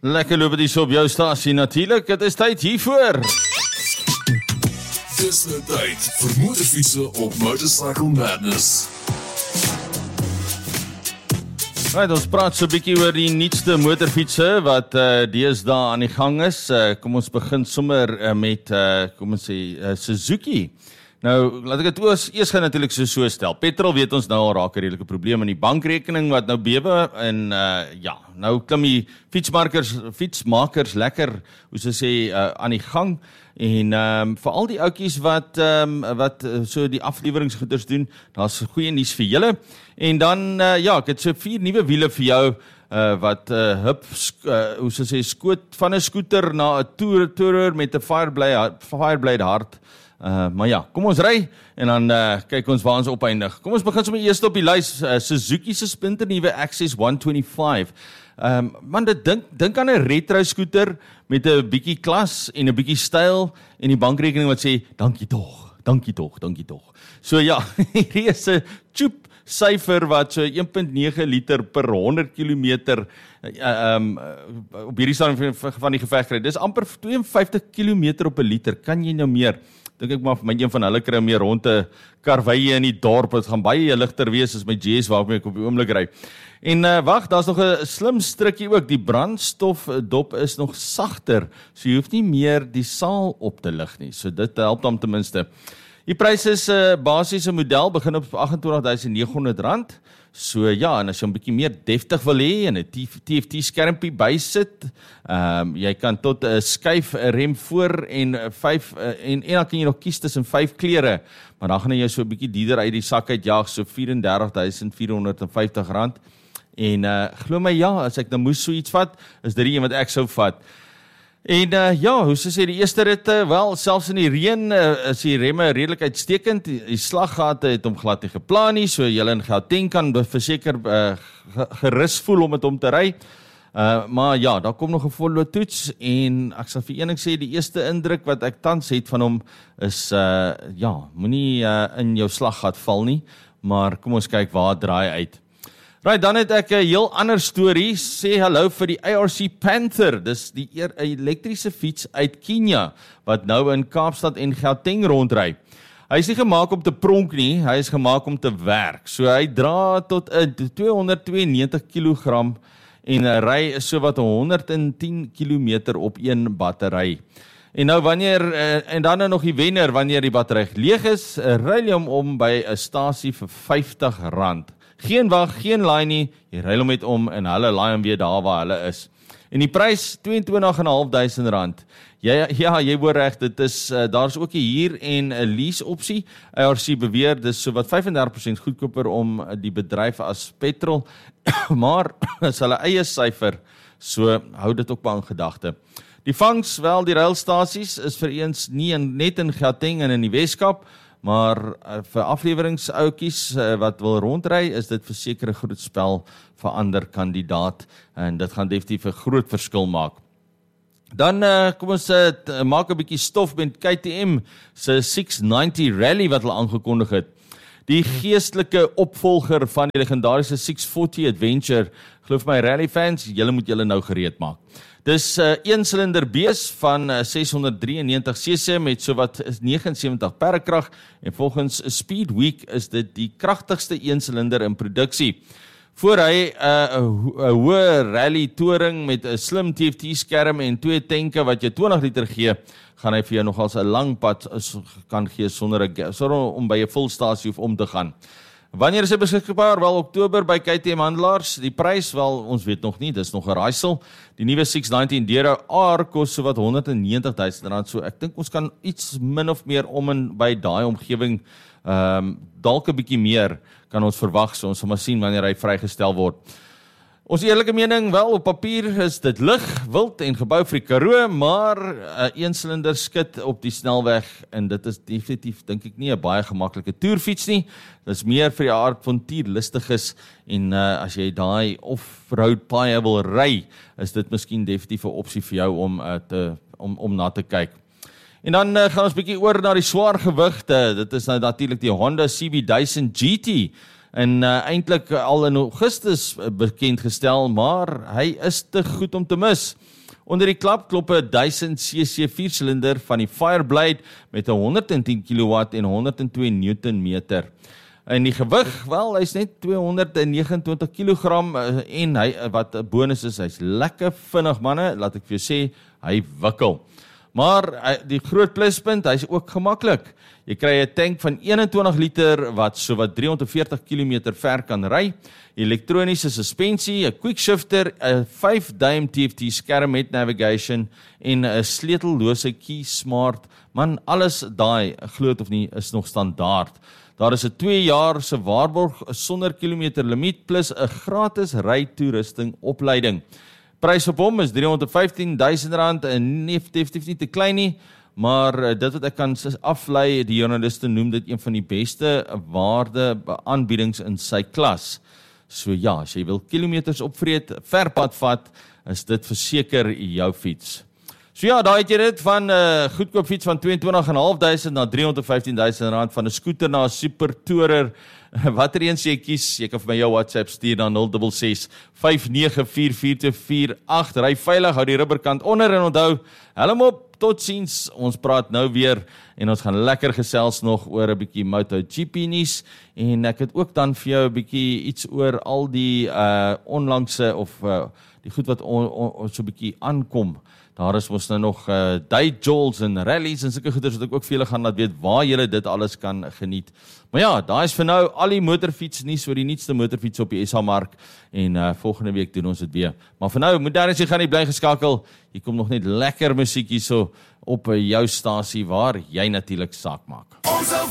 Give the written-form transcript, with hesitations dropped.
Lekker loop het op jou stasie natuurlijk, het is tyd hiervoor. Dis nou tyd vir motorfietsen op Motorcycle Madness. Right, ons praat so 'n bietjie oor die nuutste motorfietsse wat deesdae aan die gang is. Kom ons begin sommer met kom ons sê Suzuki. Nou, laat ek dit eers gaan natuurlik so stel. Petrol weet ons nou al raak 'n redelike probleem in die bankrekening wat nou bewe en nou klim die fietsmakers lekker, hoe se sê, aan die gang. En vir al die ouetjies wat so die afleweringsgoeders doen, daar's goeie nuus vir julle. En dan ek het so 4 nuwe wiele vir jou wat hoe se sê, skoot van 'n skooter na 'n tourer met 'n Fireblade hart. Maar ja, kom ons ry en dan kyk ons waar ons opeindig. Kom ons begin sommer eers op die lys. Suzuki se splinternuwe Access 125. Man, dink aan 'n retro skooter met 'n bietjie klas en 'n bietjie styl en die bankrekening wat sê dankie tog. So ja, hierdie is 'n choop syfer wat so 1.9 liter per 100 kilometer op hierdie stadium van die geveg kry. Dis amper 52 kilometer op 'n liter. Kan jy nou meer? Dink ek maar vir my een van hulle kry meer rond 'n karweie in die dorp. Dit gaan baie ligter wees as my GS waarmee ek op die oomblik ry. En wag, daar's nog 'n slim strukkie ook. Die brandstofdop is nog sagter, so jy hoef nie meer die saal op te lig nie. So dit help dan ten minste. Die prys is basiese model begin op R28.900. So ja, en as jy 'n bietjie meer deftig wil hê en 'n TFT skermpie bysit, jy kan tot 'n skuif rem voor en 5 en dan kan jy nog kies tussen 5 kleure, maar dan gaan jy so 'n bietjie duurder uit die sak uitjaag, so R34.450. En glo my, ja, as ek nou moes so iets vat, is dit die een wat ek sou vat. En hoe se sê, die eerste ritte, wel, selfs in die reën is die remme redelik uitstekend. Die slaggate het hom glad nie geplan nie, so julle in Gauteng kan verseker gerus voel om te ry. Maar ja, daar kom nog 'n volle toets en ek sal vir een ding sê, die eerste indruk wat ek tans het van hom is moenie in jou slaggat val nie, maar kom ons kyk waar draai uit. Right, dan het ek 'n heel ander storie. Sê hallo vir die ARC Panther. Dis die elektriese fiets uit Kenia wat nou in Kaapstad en Gauteng rondry. Hy is nie gemaak om te pronk nie, hy is gemaak om te werk. So hy dra tot 292 kg en ry so wat 110 km op een battery. En nou en dan nog die wenner, wanneer die battery leeg is, ry jy hom om by 'n stasie vir R50. Geen wag, geen laai nie, jy ry hom net om en hulle laai hom weer daar waar hulle is. En die prys, R22.500. Jy hoor reg, dit is, daar's ook 'n huur en 'n lease opsie. ARC beweer, dis so wat 35% goedkoper om die bedryf as petrol, maar is hulle eie syfer, so hou dit ook maar in gedagte. Die vangs, wel, die railstasies is vir eens nie net in Gauteng en in die Weskaap, maar vir afleweringsouetjies wat wil rondry, is dit verseker 'n groot spel vir ander kandidaat en dit gaan definitief 'n groot verskil maak. Dan kom ons maak 'n bietjie stof met KTM se 690 Rally wat hulle aangekondig het. Die geestelike opvolger van die legendariese 640 Adventure. Glo vir my rally fans, julle moet julle nou gereed maak. Dis 1 silinder bees van 693 cc met sowat 79 perdekrag en volgens Speed Week is dit die kragtigste 1 silinder in produksie. Voor hy 'n hoë rally toring met 'n slim TFT skerm en 2 tanke wat jou 20 liter gee, gaan hy vir jou nogals 'n lang pad kan gee sonder om by 'n volstasie hoef om te gaan. Wanneer is hy beskikbaar? Wel, Oktober by KTM handelaars. Die prys, wel, ons weet nog nie, dis nog 'n raaisel. Die nuwe 690 Enduro R kos sowat R190.000, so ek dink ons kan iets min of meer om en by daai omgewing, dalk 'n bietjie meer kan ons verwag, so ons sal maar sien wanneer hy vrygestel word. Ons eerlike mening, wel, op papier is dit lig, wild en gebou vir die Karoo, maar 'n silinder skit op die snelweg en dit is definitief, dink ek, nie 'n baie gemaklike toerfiets nie. Dit is meer vir die avontuurlustiges en as jy daai off-road paai wil ry, is dit miskien definitief 'n opsie vir jou om na te kyk. En dan gaan ons bietjie oor na die swaar gewigte. Dit is nou natuurlik die Honda CB1000 GT. en eintlik al in Augustus bekend gestel, maar hy is te goed om te mis. Onder die klap klop 'n 1000cc 4-silinder van die Fireblade met 110 kW en 102 Nm. En die gewig, wel, hy's net 229 kg en hy, wat 'n bonus is, hy's lekker vinnig manne, laat ek vir jou sê, hy wikkel. Maar die groot pluspunt, hy's ook gemaklik. Jy kry 'n tank van 21 liter wat sowat 340 km ver kan ry, elektroniese suspensie, 'n quick shifter, 'n 5-duim TFT skerm met navigation en 'n sleutellose key smart. Man, alles daai, glo dit of nie, is nog standaard. Daar is 'n 2 jaar se waarborg sonder kilometer limiet plus 'n gratis ry-toerusting opleiding. Prys op hom is R315,000 en definitief nie te klein nie, maar dit wat ek kan aflei, die journaliste noem dit een van die beste waarde aanbiedings in sy klas. So ja, as jy wil kilometers opvreet, ver pad vat, is dit verseker jou fiets. So ja, daar het jy dit van 'n goedkoop fiets van R22,500 na R315,000 van 'n skooter na 'n super tourer. Watter een jy kies, jy kan vir my jou WhatsApp stuur na 066 5944248. Ry veilig, hou die rubberkant onder en onthou, helm op, totsiens. Ons praat nou weer en ons gaan lekker gesels nog oor 'n bietjie MotoGP nuus en ek het ook dan vir jou 'n bietjie iets oor al die onlangse of die goed wat so 'n bietjie aankom. Daar is ons nou nog Dayjols en rallies en sulke goeders wat ek ook vir julle gaan laat weet waar julle dit alles kan geniet. Maar ja, daar is vir nou al die motorfiets nuus oor die nuutste motorfiets op die SA-mark en volgende week doen ons dit weer. Maar vir nou, moet daar as jy gaan nie bly geskakel. Hier kom nog net lekker musiek hierso op jou stasie waar jy natuurlik saak maak.